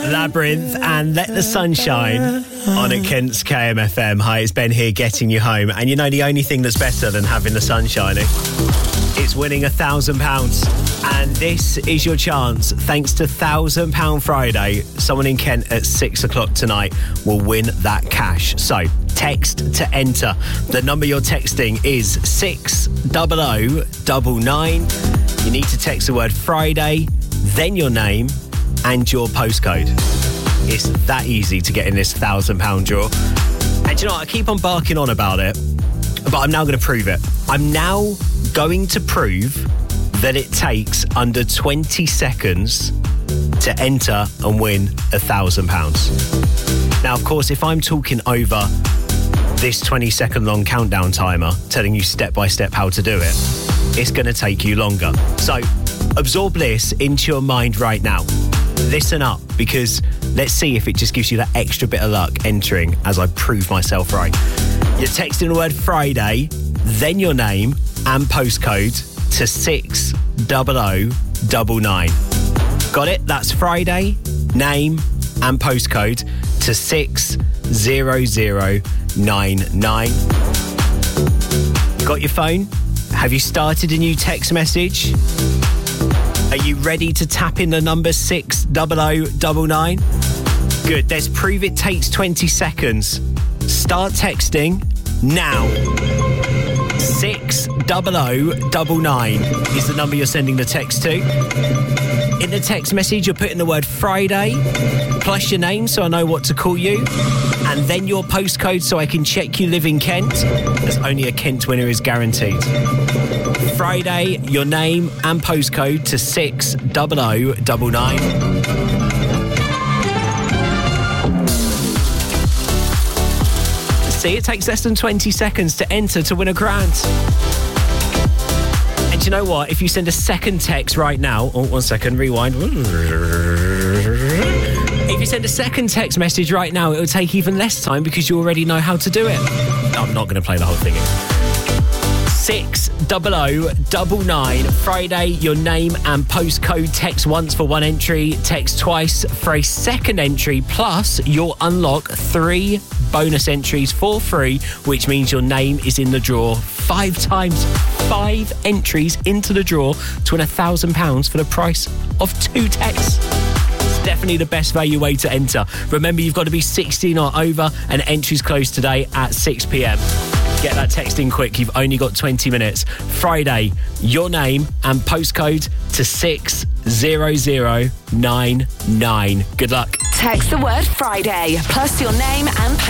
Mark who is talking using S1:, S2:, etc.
S1: Labyrinth and Let the Sun Shine on at Kent's KMFM. Hi, it's Ben here getting you home. And you know the only thing that's better than having the sun shining? It's winning £1,000. And this is your chance. Thanks to £1,000 Friday, someone in Kent at 6 o'clock tonight will win that cash. So text to enter. The number you're texting is 60099. You need to text the word Friday, then your name and your postcode. It's that easy to get in this £1,000 draw. And you know what? I keep on barking on about it, but I'm now going to prove it. I'm now going to prove that it takes under 20 seconds to enter and win £1,000. Now, of course, if I'm talking over this 20-second long countdown timer, telling you step by step how to do it, it's going to take you longer. So absorb this into your mind right now. Listen up, because let's see if it just gives you that extra bit of luck entering as I prove myself right. You're texting the word Friday, then your name and postcode to 60099. Got it? That's Friday, name and postcode to 60099. Got your phone? Have you started a new text message? Are you ready to tap in the number 60099? Good, let's prove it takes 20 seconds. Start texting now. 60099 is the number you're sending the text to. In the text message, you're putting the word Friday, plus your name so I know what to call you, and then your postcode so I can check you live in Kent, as only a Kent winner is guaranteed. Friday, your name and postcode to 60099. See, it takes less than 20 seconds to enter to win £1,000. And you know what? If you send a second text right now... Oh, 1 second, rewind. If you send a second text message right now, it'll take even less time because you already know how to do it. I'm not going to play the whole thing in. 60099. Friday, your name and postcode. Text once for one entry, text twice for a second entry, plus you'll unlock 3 bonus entries for free, which means your name is in the draw 5 times. 5 entries into the draw to win £1,000 for the price of 2 texts. It's definitely the best value way to enter. Remember, you've got to be 16 or over, and entries close today at 6 p.m. Get that text in quick. You've only got 20 minutes. Friday, your name and postcode to 60099. Good luck.
S2: Text the word Friday plus your name and